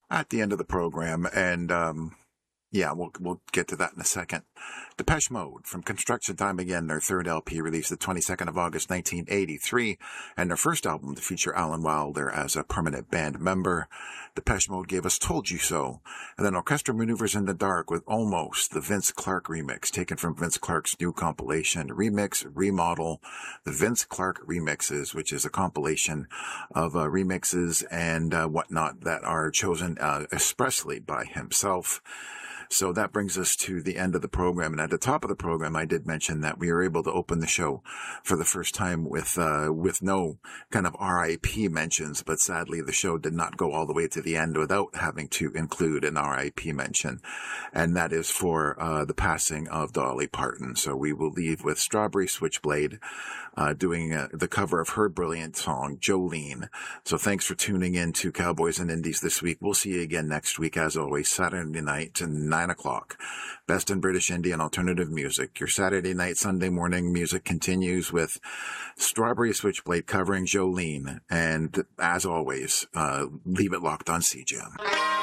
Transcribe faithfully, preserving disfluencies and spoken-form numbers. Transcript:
at the end of the program, and um, yeah, we'll we'll get to that in a second. Depeche Mode, from Construction Time Again, their third L P, released the twenty-second of August nineteen eighty-three, and their first album to feature Alan Wilder as a permanent band member. Depeche Mode gave us Told You So, and then Orchestra Maneuvers in the Dark with Almost, the Vince Clarke remix, taken from Vince Clarke's new compilation, Remix, Remodel, the Vince Clarke Remixes, which is a compilation of uh, remixes and uh, whatnot that are chosen uh, expressly by himself. So that brings us to the end of the program. And at the top of the program, I did mention that we were able to open the show for the first time with, uh, with no kind of R I P mentions. But sadly, the show did not go all the way to the end without having to include an R I P mention. And that is for, uh, the passing of Dolly Parton. So we will leave with Strawberry Switchblade, uh, doing uh, the cover of her brilliant song, Jolene. So thanks for tuning in to Cowboys and Indies this week. We'll see you again next week, as always, Saturday night and nine o'clock. Best in British Indie and alternative music. Your Saturday night, Sunday morning music continues with Strawberry Switchblade covering Jolene. And as always, uh, leave it locked on C J A M.